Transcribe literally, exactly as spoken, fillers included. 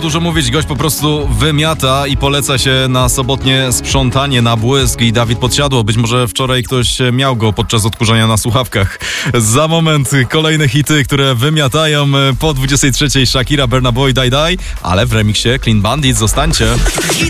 dużo mówić, gość po prostu wymiata i poleca się na sobotnie sprzątanie na błysk i Dawid Podsiadło. Być może wczoraj ktoś miał go podczas odkurzania na słuchawkach. Za moment kolejne hity, które wymiatają po dwudziestej trzeciej Shakira, Burna Boy, Die Die, ale w remiksie Clean Bandit. Zostańcie.